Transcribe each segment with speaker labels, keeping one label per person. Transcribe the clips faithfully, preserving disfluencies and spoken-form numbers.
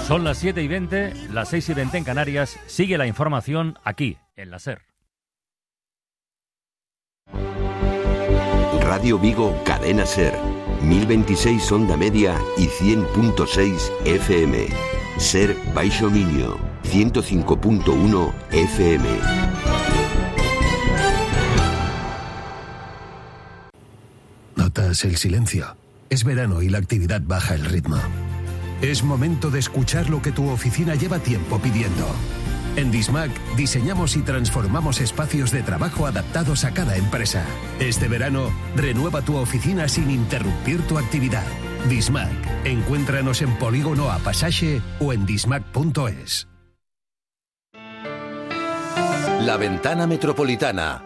Speaker 1: Son las siete y veinte, las seis y veinte en Canarias. Sigue la información aquí, en la SER.
Speaker 2: Radio Vigo, Cadena SER. mil veintiséis onda media y cien punto seis F M. SER Baixo Minio, ciento cinco punto uno F M.
Speaker 3: Notas el silencio. Es verano y la actividad baja el ritmo. Es momento de escuchar lo que tu oficina lleva tiempo pidiendo. En Dismac diseñamos y transformamos espacios de trabajo adaptados a cada empresa. Este verano, renueva tu oficina sin interrumpir tu actividad. Dismac. Encuéntranos en Polígono A Pasaje o en dismac punto es.
Speaker 4: La Ventana Metropolitana.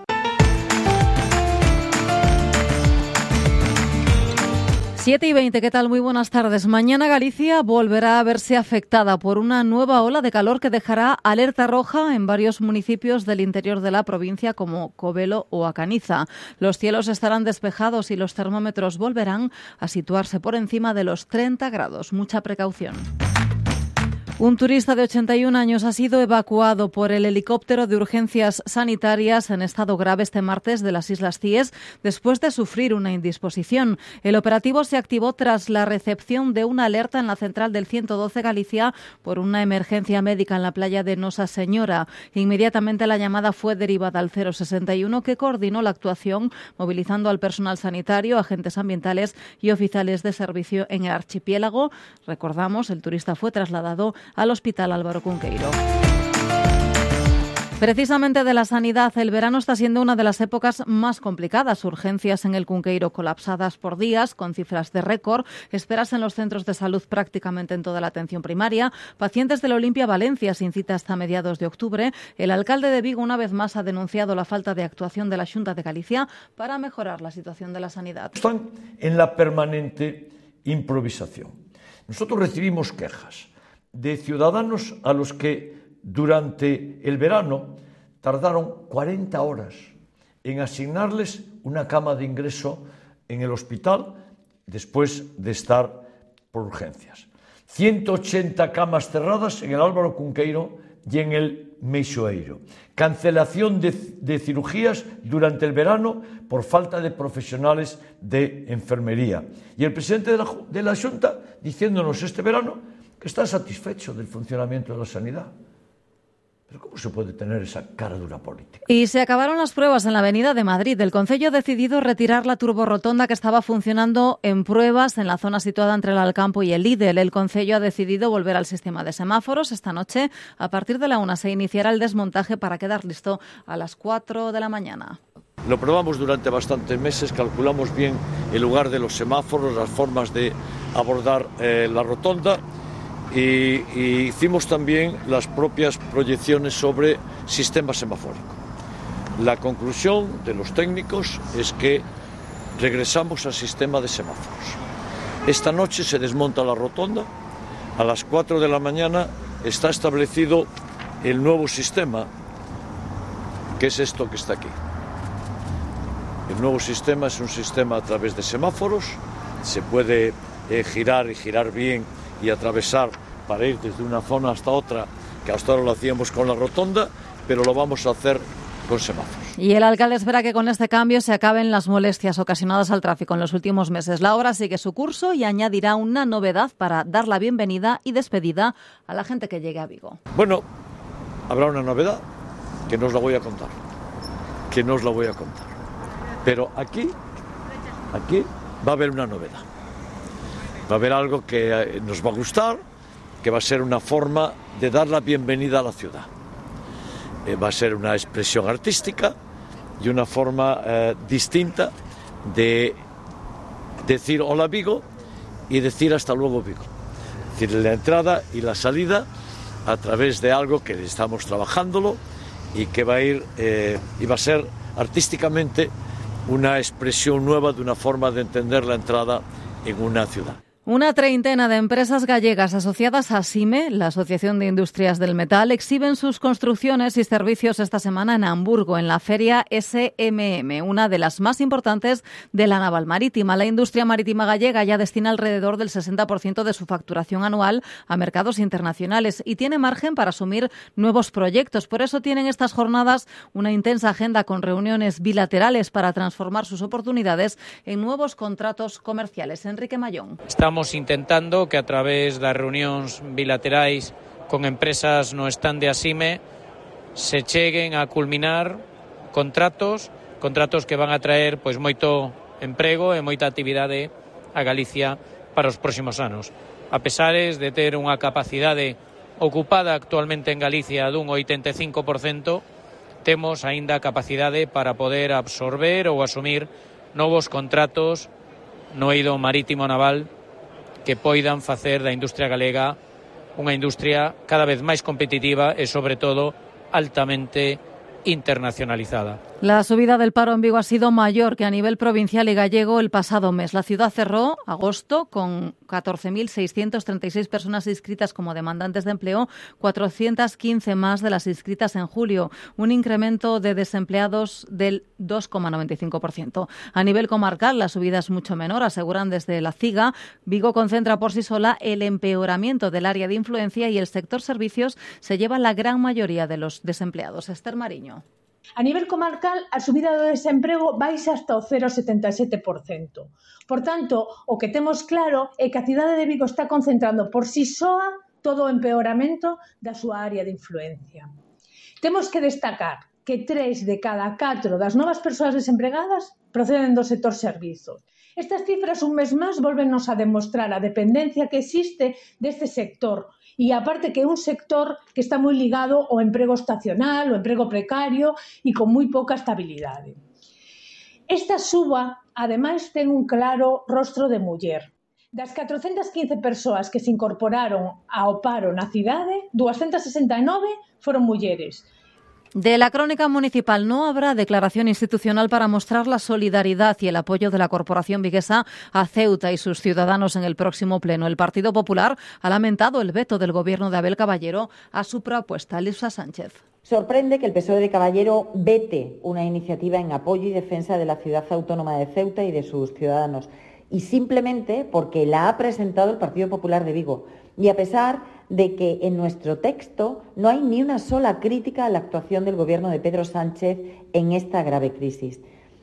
Speaker 5: siete y veinte, ¿qué tal? Muy buenas tardes. Mañana Galicia volverá a verse afectada por una nueva ola de calor que dejará alerta roja en varios municipios del interior de la provincia como Covelo o Acaniza. Los cielos estarán despejados y los termómetros volverán a situarse por encima de los treinta grados. Mucha precaución. Un turista de ochenta y un años ha sido evacuado por el helicóptero de urgencias sanitarias en estado grave este martes de las Islas Cíes después de sufrir una indisposición. El operativo se activó tras la recepción de una alerta en la central del ciento doce Galicia por una emergencia médica en la playa de Nosa Señora. Inmediatamente la llamada fue derivada al cero sesenta y uno, que coordinó la actuación movilizando al personal sanitario, agentes ambientales y oficiales de servicio en el archipiélago. Recordamos, el turista fue trasladado al Hospital Álvaro Cunqueiro. Precisamente de la sanidad, el verano está siendo una de las épocas más complicadas. Urgencias en el Cunqueiro colapsadas por días, con cifras de récord, esperas en los centros de salud prácticamente en toda la atención primaria, pacientes de la Olimpia Valencia sin cita hasta mediados de octubre. El alcalde de Vigo una vez más ha denunciado la falta de actuación de la Xunta de Galicia para mejorar la situación de la sanidad.
Speaker 6: Están en la permanente improvisación. Nosotros recibimos quejas de ciudadanos a los que durante el verano tardaron cuarenta horas en asignarles una cama de ingreso en el hospital después de estar por urgencias. ciento ochenta camas cerradas en el Álvaro Cunqueiro y en el Meixoeiro. Cancelación de, de cirugías durante el verano por falta de profesionales de enfermería. Y el presidente de la, de la Xunta diciéndonos este verano que está satisfecho del funcionamiento de la sanidad. ¿Pero cómo se puede tener esa cara dura política?
Speaker 5: Y se acabaron las pruebas en la Avenida de Madrid. El Concello ha decidido retirar la turborotonda que estaba funcionando en pruebas en la zona situada entre el Alcampo y el Lidl. El Concello ha decidido volver al sistema de semáforos. Esta noche, a partir de la una, se iniciará el desmontaje para quedar listo a las cuatro de la mañana.
Speaker 7: Lo probamos durante bastantes meses, calculamos bien el lugar de los semáforos, las formas de abordar eh, la rotonda. Y, y hicimos también las propias proyecciones sobre sistema semafórico. La conclusión de los técnicos es que regresamos al sistema de semáforos. Esta noche se desmonta la rotonda, a las cuatro de la mañana está establecido el nuevo sistema, que es esto que está aquí. El nuevo sistema es un sistema a través de semáforos, se puede eh, girar y girar bien y atravesar para ir desde una zona hasta otra, que hasta ahora lo hacíamos con la rotonda, pero lo vamos a hacer con semáforos.
Speaker 5: Y el alcalde espera que con este cambio se acaben las molestias ocasionadas al tráfico en los últimos meses. La obra sigue su curso y añadirá una novedad para dar la bienvenida y despedida a la gente que llegue a Vigo.
Speaker 7: Bueno, habrá una novedad que no os la voy a contar, que no os la voy a contar. Pero aquí, aquí va a haber una novedad. Va a haber algo que nos va a gustar, que va a ser una forma de dar la bienvenida a la ciudad. Eh, va a ser una expresión artística y una forma eh, distinta de decir hola Vigo y decir hasta luego Vigo. Es decir, la entrada y la salida a través de algo que estamos trabajándolo y que va a ir eh, y va a ser artísticamente una expresión nueva de una forma de entender la entrada en una ciudad.
Speaker 5: Una treintena de empresas gallegas asociadas a SIME, la Asociación de Industrias del Metal, exhiben sus construcciones y servicios esta semana en Hamburgo, en la feria S M M, una de las más importantes de la naval marítima. La industria marítima gallega ya destina alrededor del sesenta por ciento de su facturación anual a mercados internacionales y tiene margen para asumir nuevos proyectos. Por eso tienen estas jornadas una intensa agenda con reuniones bilaterales para transformar sus oportunidades en nuevos contratos comerciales. Enrique Mayón.
Speaker 8: Estamos intentando que a través das reunións bilaterais con empresas no stand de ASIME se cheguen a culminar contratos, contratos que van a traer pois moito emprego e moita actividade a Galicia para os próximos anos. A pesares de ter unha capacidade ocupada actualmente en Galicia dun oitenta e cinco por cento, temos aínda capacidade para poder absorber ou asumir novos contratos no eido marítimo naval que poidan facer da industria galega unha industria cada vez máis competitiva e, sobre todo, altamente internacionalizada.
Speaker 5: La subida del paro en Vigo ha sido mayor que a nivel provincial y gallego el pasado mes. La ciudad cerró agosto con catorce mil seiscientas treinta y seis personas inscritas como demandantes de empleo, cuatrocientas quince más de las inscritas en julio, un incremento de desempleados del dos coma noventa y cinco por ciento. A nivel comarcal, la subida es mucho menor, aseguran desde la CIGA. Vigo concentra por sí sola el empeoramiento del área de influencia y el sector servicios se lleva la gran mayoría de los desempleados. Esther Mariño.
Speaker 9: A nivel comarcal, a subida do desemprego baixa hasta o cero coma setenta e sete por cento. Por tanto, o que temos claro é que a cidade de Vigo está concentrando por si soa todo o empeoramento da súa área de influencia. Temos que destacar que tres de cada catro das novas persoas desempregadas proceden do sector servizos. Estas cifras, un mes máis, volvennos a demostrar a dependencia que existe deste sector. E aparte que é un sector que está moi ligado ao emprego estacional, ao emprego precario e con moi pouca estabilidade. Esta suba, ademais, ten un claro rostro de muller. Das catrocentas quince persoas que se incorporaron ao paro na cidade, doscientas sesenta e nove foron mulleres.
Speaker 5: De la crónica municipal no habrá declaración institucional para mostrar la solidaridad y el apoyo de la corporación viguesa a Ceuta y sus ciudadanos en el próximo pleno. El Partido Popular ha lamentado el veto del gobierno de Abel Caballero a su propuesta. Elisa Sánchez.
Speaker 10: Sorprende que el P S O E de Caballero vete una iniciativa en apoyo y defensa de la ciudad autónoma de Ceuta y de sus ciudadanos, y simplemente porque la ha presentado el Partido Popular de Vigo, y a pesar de que en nuestro texto no hay ni una sola crítica a la actuación del gobierno de Pedro Sánchez en esta grave crisis.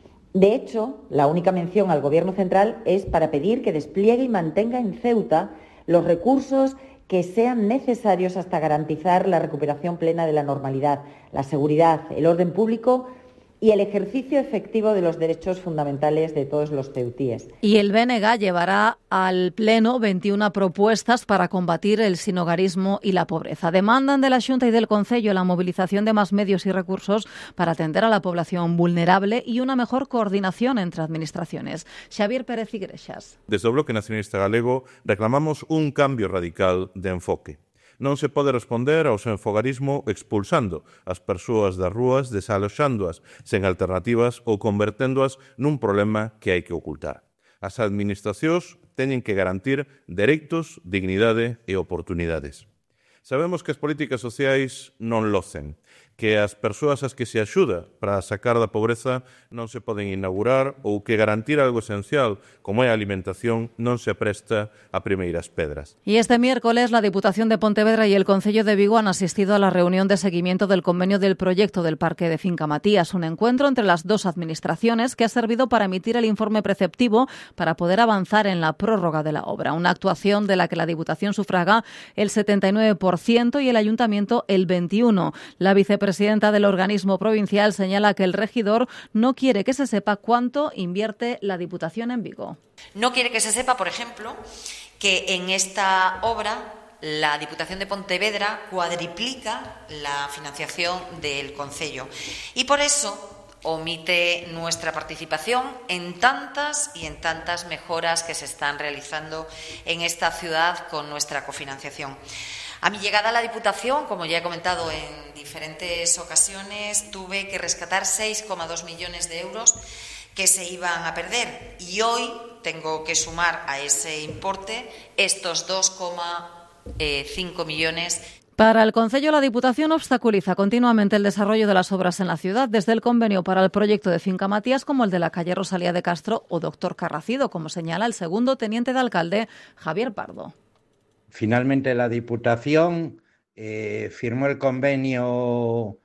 Speaker 10: De hecho, la única mención al gobierno central es para pedir que despliegue y mantenga en Ceuta los recursos que sean necesarios hasta garantizar la recuperación plena de la normalidad, la seguridad, el orden público y el ejercicio efectivo de los derechos fundamentales de todos los ceutíes.
Speaker 5: Y el B N G llevará al Pleno veintiuna propuestas para combatir el sinhogarismo y la pobreza. Demandan de la Xunta y del Concello la movilización de más medios y recursos para atender a la población vulnerable y una mejor coordinación entre administraciones. Xavier Pérez Igrexas.
Speaker 11: Desde o Bloque Nacionalista Galego reclamamos un cambio radical de enfoque. Non se pode responder ao senfogarismo expulsando as persoas das rúas, desaloxándoas sen alternativas ou converténdoas nun problema que hai que ocultar. As administracións teñen que garantir dereitos, dignidade e oportunidades. Sabemos que as políticas sociais non locen, que as persoas as que se axuda para sacar da pobreza non se poden inaugurar ou que garantir algo esencial como é a alimentación non se apresta a primeiras pedras.
Speaker 5: Y este miércoles la Diputación de Pontevedra y el Concello de Vigo han asistido a la reunión de seguimiento del convenio del proyecto del Parque de Finca Matías, un encuentro entre las dos administraciones que ha servido para emitir el informe preceptivo para poder avanzar en la prórroga de la obra, una actuación de la que la Diputación sufraga el setenta y nueve por ciento y el Ayuntamiento el veintiuno por ciento. La vicepresidenta presidenta del organismo provincial señala que el regidor no quiere que se sepa cuánto invierte la Diputación en Vigo.
Speaker 12: No quiere que se sepa, por ejemplo, que en esta obra la Diputación de Pontevedra cuadriplica la financiación del concello y por eso omite nuestra participación en tantas y en tantas mejoras que se están realizando en esta ciudad con nuestra cofinanciación. A mi llegada a la Diputación, como ya he comentado en diferentes ocasiones, tuve que rescatar seis coma dos millones de euros que se iban a perder y hoy tengo que sumar a ese importe estos dos coma cinco millones.
Speaker 5: Para el Concello, la Diputación obstaculiza continuamente el desarrollo de las obras en la ciudad, desde el convenio para el proyecto de Finca Matías como el de la calle Rosalía de Castro o Doctor Carracido, como señala el segundo teniente de alcalde, Javier Pardo.
Speaker 13: Finalmente, la Diputación eh, firmó el convenio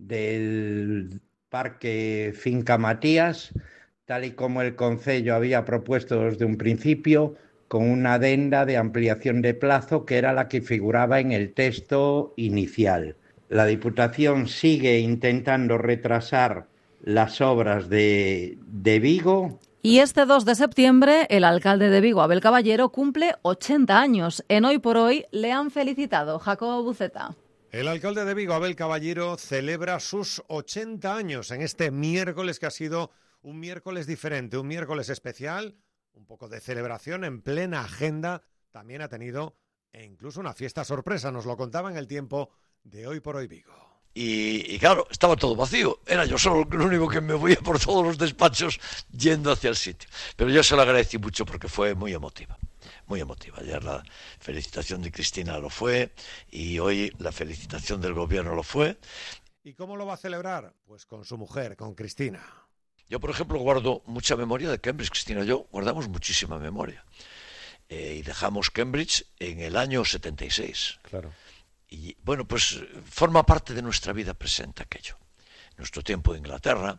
Speaker 13: del Parque Finca Matías, tal y como el Concello había propuesto desde un principio, con una adenda de ampliación de plazo que era la que figuraba en el texto inicial. La Diputación sigue intentando retrasar las obras de, de Vigo.
Speaker 5: Y este dos de septiembre, el alcalde de Vigo, Abel Caballero, cumple ochenta años. En Hoy por Hoy le han felicitado. Jacobo Buceta.
Speaker 14: El alcalde de Vigo, Abel Caballero, celebra sus ochenta años en este miércoles que ha sido un miércoles diferente, un miércoles especial. Un poco de celebración en plena agenda, también ha tenido e incluso una fiesta sorpresa, nos lo contaba en el tiempo de Hoy por Hoy Vigo.
Speaker 7: Y, y claro, estaba todo vacío, era yo solo el único que me movía por todos los despachos yendo hacia el sitio. Pero yo se lo agradecí mucho porque fue muy emotiva, muy emotiva. Ayer la felicitación de Cristina lo fue y hoy la felicitación del gobierno lo fue.
Speaker 14: ¿Y cómo lo va a celebrar? Pues con su mujer, con Cristina.
Speaker 7: Yo, por ejemplo, guardo mucha memoria de Cambridge. Cristina y yo guardamos muchísima memoria. Eh, y dejamos Cambridge en el año setenta y seis.
Speaker 14: Claro.
Speaker 7: Y, bueno, pues forma parte de nuestra vida presente aquello. Nuestro tiempo de Inglaterra.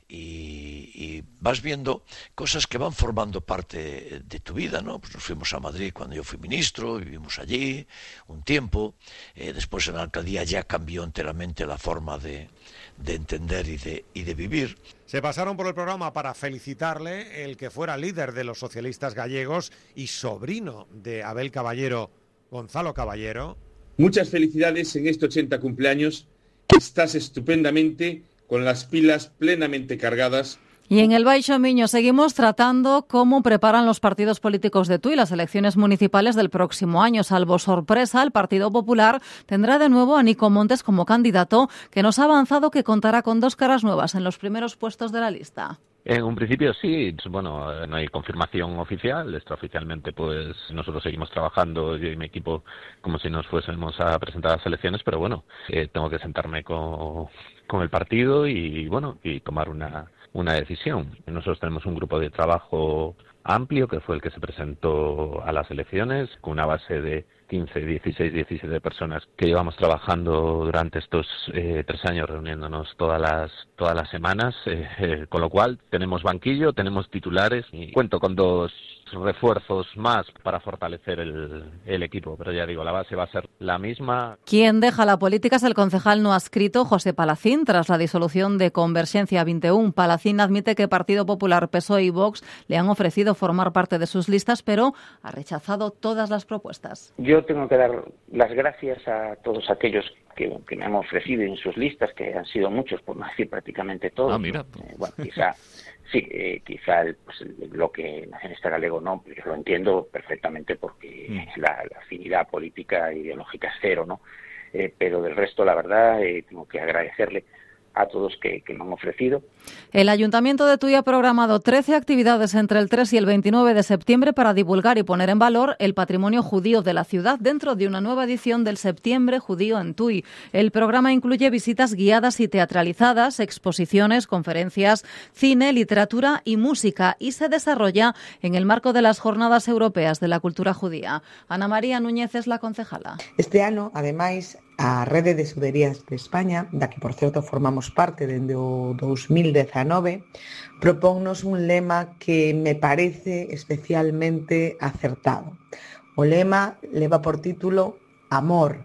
Speaker 7: Y, y vas viendo cosas que van formando parte de tu vida, ¿no? Pues nos fuimos a Madrid cuando yo fui ministro, vivimos allí un tiempo. Eh, después en la alcaldía ya cambió enteramente la forma de... de entender y de, y de vivir.
Speaker 14: Se pasaron por el programa para felicitarle el que fuera líder de los socialistas gallegos y sobrino de Abel Caballero, Gonzalo Caballero.
Speaker 15: Muchas felicidades en este ochenta cumpleaños. Estás estupendamente, con las pilas plenamente cargadas.
Speaker 5: Y en el Baixo Miño seguimos tratando cómo preparan los partidos políticos de Tui las elecciones municipales del próximo año. Salvo sorpresa, el Partido Popular tendrá de nuevo a Nico Montes como candidato, que nos ha avanzado que contará con dos caras nuevas en los primeros puestos de la lista.
Speaker 16: En un principio sí, bueno, no hay confirmación oficial, extraoficialmente pues nosotros seguimos trabajando, yo y mi equipo, como si nos fuésemos a presentar las elecciones, pero bueno, eh, tengo que sentarme con, con el partido y bueno, y tomar una, una decisión. Nosotros tenemos un grupo de trabajo amplio que fue el que se presentó a las elecciones, con una base de quince, dieciséis, diecisiete personas que llevamos trabajando durante estos eh, tres años reuniéndonos todas las todas las semanas, eh, eh, con lo cual tenemos banquillo, tenemos titulares y cuento con dos refuerzos más para fortalecer el, el equipo, pero ya digo, la base va a ser la misma.
Speaker 5: Quien deja la política es el concejal no adscrito José Palacín tras la disolución de Convergencia veintiuno. Palacín admite que Partido Popular, P S O E y Vox le han ofrecido formar parte de sus listas, pero ha rechazado todas las propuestas.
Speaker 17: Yo tengo que dar las gracias a todos aquellos que, que me han ofrecido en sus listas, que han sido muchos, por no decir prácticamente todos.
Speaker 1: Ah, mira.
Speaker 17: Eh, bueno, quizá, sí, eh, quizá el, pues, el bloque nacionalista galego no, pero yo lo entiendo perfectamente porque mm. la, la afinidad política e ideológica es cero, ¿no? Eh, pero del resto, la verdad, eh, tengo que agradecerle a todos que, que me han ofrecido.
Speaker 5: El Ayuntamiento de Tui ha programado trece actividades entre el tres y el veintinueve de septiembre para divulgar y poner en valor el patrimonio judío de la ciudad dentro de una nueva edición del Septiembre Judío en Tui. El programa incluye visitas guiadas y teatralizadas, exposiciones, conferencias, cine, literatura y música y se desarrolla en el marco de las Jornadas Europeas de la Cultura Judía. Ana María Núñez es la concejala.
Speaker 18: Este ano, ademais, a Rede de Xuderías de España, da que, por certo, formamos parte dende o dos mil dezanove, propónnos un lema que me parece especialmente acertado. O lema leva por título Amor,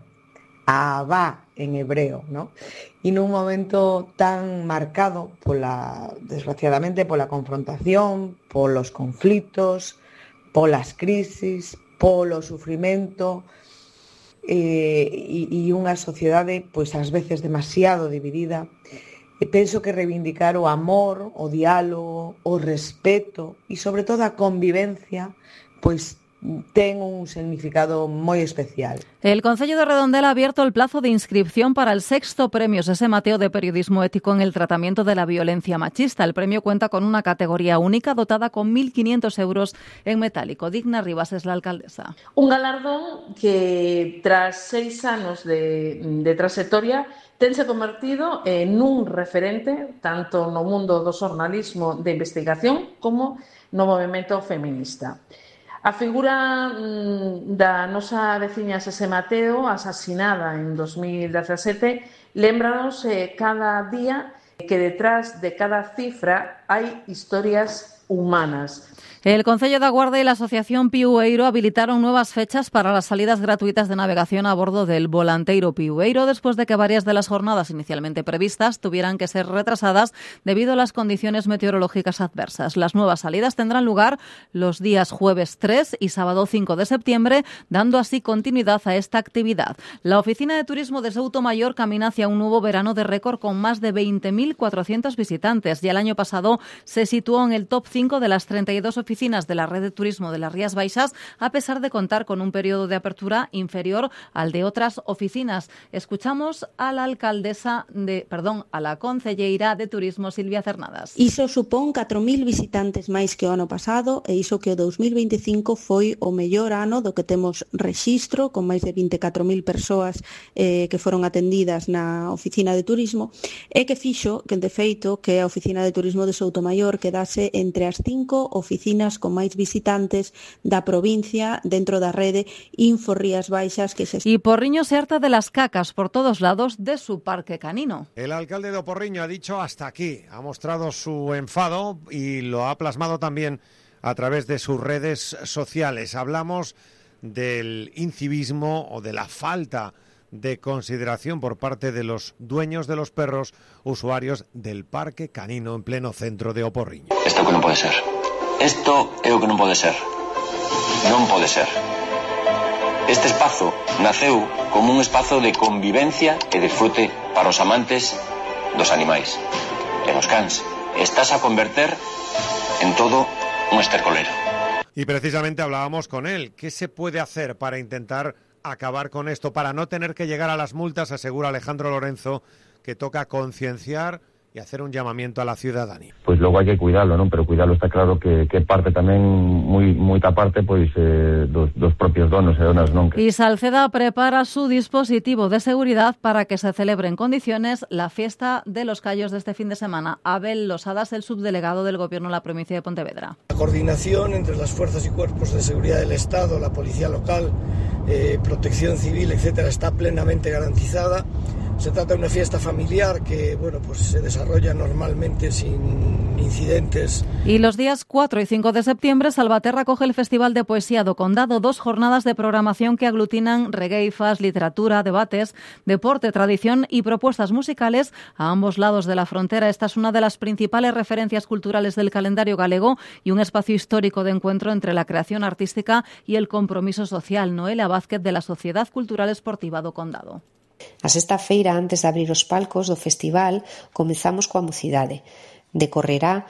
Speaker 18: Ahavá en hebreo, ¿no? E nun momento tan marcado, pola, desgraciadamente, pola confrontación, polos conflitos, polas crisis, polo sufrimento, Eh, e, e unha sociedade pois ás veces demasiado dividida, e penso que reivindicar o amor, o diálogo, o respeto e sobre todo a convivencia pois ten un significado moi especial.
Speaker 5: El Concello de Redondela ha abierto el plazo de inscripción para el sexto premio Sese Mateo de Periodismo Ético en el tratamiento de la violencia machista. El premio cuenta con una categoría única dotada con mil quinientos euros en metálico. Digna Rivas es la alcaldesa.
Speaker 19: Un galardón que, tras seis anos de, de trayectoria, tense convertido en un referente tanto no mundo do xornalismo de investigación como no movemento feminista. A figura mmm, da nosa veciña Sese Mateo, asasinada en dos mil dezasete, lembranos eh, cada día que detrás de cada cifra hai historias humanas.
Speaker 5: El Concello da Guarda y la Asociación Piueiro habilitaron nuevas fechas para las salidas gratuitas de navegación a bordo del Volanteiro Piueiro después de que varias de las jornadas inicialmente previstas tuvieran que ser retrasadas debido a las condiciones meteorológicas adversas. Las nuevas salidas tendrán lugar los días jueves tres y sábado cinco de septiembre, dando así continuidad a esta actividad. La Oficina de Turismo de Soutomayor camina hacia un nuevo verano de récord con más de veinte mil cuatrocientos visitantes y el año pasado se situó en el top cinco de las treinta y dos oficinas oficinas de la red de turismo de las Rías Baixas, a pesar de contar con un periodo de apertura inferior al de otras oficinas. Escuchamos a la alcaldesa de, perdón, a la concelleira de Turismo, Silvia Cernadas.
Speaker 20: Iso supón catro mil visitantes máis que o ano pasado e iso que o dos mil veinticinco foi o mellor ano do que temos rexistro, con máis de vinte e catro mil persoas eh, que foron atendidas na oficina de turismo e que fixo que, de feito, que a oficina de turismo de Soutomayor quedase entre as cinco oficinas con máis visitantes da provincia dentro da rede Info Rías Baixas. Que se...
Speaker 5: Y Porriño se harta de las cacas por todos lados de su parque canino.
Speaker 14: El alcalde de Porriño ha dicho hasta aquí, ha mostrado su enfado y lo ha plasmado también a través de sus redes sociales. Hablamos del incivismo o de la falta de consideración por parte de los dueños de los perros, usuarios del parque canino en pleno centro de Oporriño.
Speaker 21: Esto que non pode ser. Isto é o que non pode ser. Non pode ser. Este espazo naceu como un espazo de convivencia e disfrute para os amantes dos animais e dos cans. Estás a converter en todo un estercolero.
Speaker 14: Y precisamente hablábamos con él. ¿Qué se puede hacer para intentar acabar con esto, para no tener que llegar a las multas? Asegura Alejandro Lorenzo que toca concienciar y hacer un llamamiento a la ciudadanía.
Speaker 22: Pois logo hai que cuidarlo, non? Pero cuidarlo está claro que, que parte tamén moi moita parte pois eh, dos, dos propios donos e donas, non?
Speaker 5: Y Salceda prepara su dispositivo de seguridad para que se celebre en condiciones la fiesta de los Callos de este fin de semana. Abel Losadas, el subdelegado del Gobierno en la provincia de Pontevedra.
Speaker 23: La coordinación entre las fuerzas y cuerpos de seguridad del Estado, la policía local, eh, protección civil, etcétera, está plenamente garantizada. Se trata de una fiesta familiar que, bueno, pues se desarrolla normalmente sin incidentes.
Speaker 5: Y los días cuatro y cinco de septiembre, Salvaterra acoge el Festival de Poesía do Condado, dos jornadas de programación que aglutinan regueifas, literatura, debates, deporte, tradición y propuestas musicales a ambos lados de la frontera. Esta es una de las principales referencias culturales del calendario galego y un espacio histórico de encuentro entre la creación artística y el compromiso social. Noelia Vázquez, de la Sociedad Cultural Esportiva do Condado.
Speaker 24: A sexta feira, antes de abrir os palcos do festival, comezamos coa mocidade. Decorrerá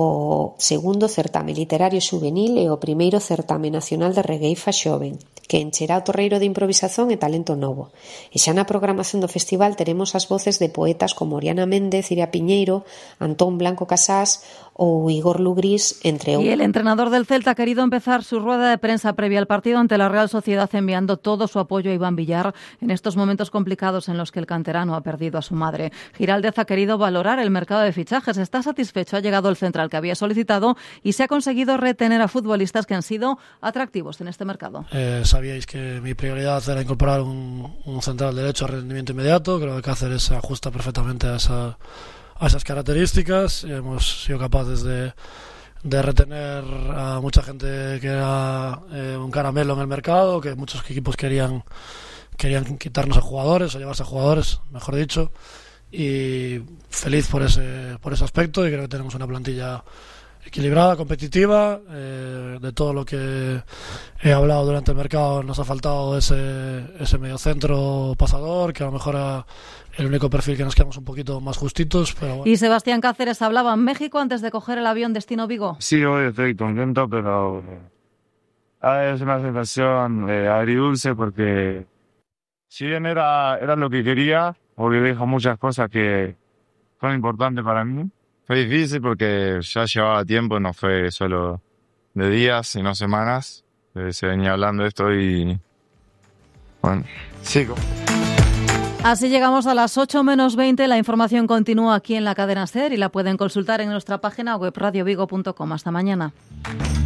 Speaker 24: o segundo certame literario xuvenil e o primeiro certame nacional de regueifa xoven, que encherá o torreiro de improvisación e talento novo. E xa na programación do festival teremos as voces de poetas como Oriana Méndez, Iria Piñeiro, Antón Blanco Casás ou Igor Lugrís, entre outros.
Speaker 5: Y el entrenador del Celta ha querido empezar su rueda de prensa previa al partido ante la Real Sociedad enviando todo su apoyo a Iván Villar en estos momentos complicados en los que el canterano ha perdido a su madre. Giraldez ha querido valorar el mercado de fichajes. Está satisfecho, ha llegado el central que había solicitado y se ha conseguido retener a futbolistas que han sido atractivos en este mercado.
Speaker 25: Eh, sabíais que mi prioridad era incorporar un, un central derecho a rendimiento inmediato. Creo que Cáceres se ajusta perfectamente a esa a esas características y hemos sido capaces de, de retener a mucha gente que era eh, un caramelo en el mercado, que muchos equipos querían querían quitarnos a jugadores o llevarse a jugadores, mejor dicho, y feliz por ese por ese aspecto, y creo que tenemos una plantilla equilibrada, competitiva. Eh, de todo lo que he hablado durante el mercado, nos ha faltado ese, ese mediocentro pasador, que a lo mejor era el único perfil que nos quedamos un poquito más justitos, pero bueno.
Speaker 5: Y Sebastián Cáceres hablaba en México antes de coger el avión destino Vigo.
Speaker 26: Sí, hoy estoy contento, pero
Speaker 2: Ah, es una sensación eh, agridulce porque si bien era, era lo que quería, porque dejo muchas cosas que son importantes para mí. Fue difícil porque ya llevaba tiempo, no fue solo de días, sino semanas. Eh, se venía hablando de esto y bueno, sigo.
Speaker 5: Así llegamos a las ocho menos veinte. La información continúa aquí en la cadena SER y la pueden consultar en nuestra página web radio vigo punto com. Hasta mañana.